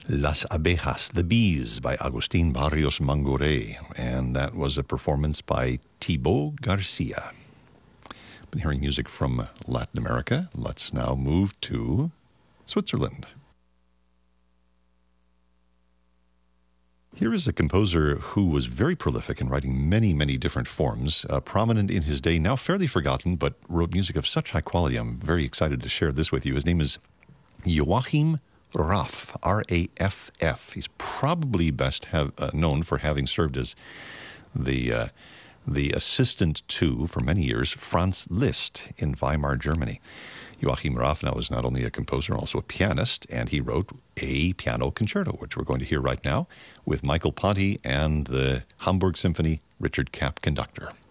Las Abejas, The Bees by Agustin Barrios Mangoré, and that was a performance by Thibaut Garcia. Been hearing music from Latin America. Let's now move to Switzerland. Here is a composer who was very prolific in writing many, many different forms, prominent in his day, now fairly forgotten, but wrote music of such high quality. I'm very excited to share this with you. His name is Joachim Raff, R-A-F-F. He's probably best known for having served as the assistant to, for many years, Franz Liszt in Weimar, Germany. Joachim Raff now is not only a composer, also a pianist, and he wrote a piano concerto, which we're going to hear right now, with Michael Ponty and the Hamburg Symphony, Richard Kapp conductor.